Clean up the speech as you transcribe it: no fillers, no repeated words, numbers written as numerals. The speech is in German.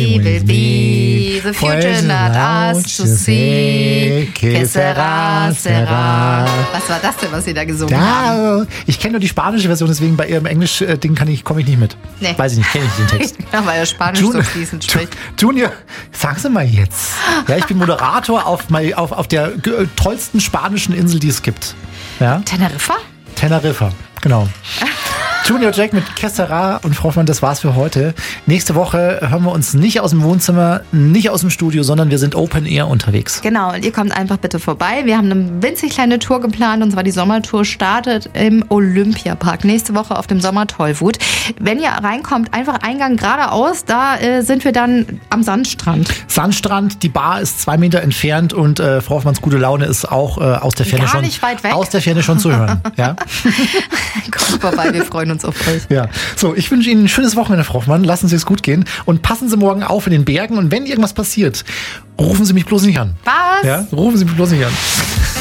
will be the future not us to see. Que sera, sera. Was war das denn, was Sie da gesungen haben? Ich kenne nur die spanische Version, deswegen bei Ihrem Englisch-Ding komme ich nicht mit. Nee. Weiß ich nicht, kenne ich den Text. Ja, weil er Spanisch so fließend spricht. Junior, sag sie mal jetzt. Ja, ich bin Moderator auf der tollsten spanischen Insel, die es gibt. Ja? Teneriffa, genau. Junior Jack mit Que sera und Frau Hoffmann, das war's für heute. Nächste Woche hören wir uns nicht aus dem Wohnzimmer, nicht aus dem Studio, sondern wir sind Open Air unterwegs. Genau, und ihr kommt einfach bitte vorbei. Wir haben eine winzig kleine Tour geplant, und zwar die Sommertour startet im Olympiapark. Nächste Woche auf dem Sommertollwut. Wenn ihr reinkommt, einfach Eingang geradeaus, da sind wir dann am Sandstrand. Sandstrand, die Bar ist 2 Meter entfernt und Frau Hoffmanns gute Laune ist auch aus der Ferne gar nicht weit weg. Aus der Ferne schon zu hören. Ja? Kommt vorbei, wir freuen uns auf euch. Ja, so, ich wünsche Ihnen ein schönes Wochenende, Frau Hoffmann. Lassen Sie es gut gehen und passen Sie morgen auf in den Bergen. Und wenn irgendwas passiert, rufen Sie mich bloß nicht an. Was? Ja, rufen Sie mich bloß nicht an.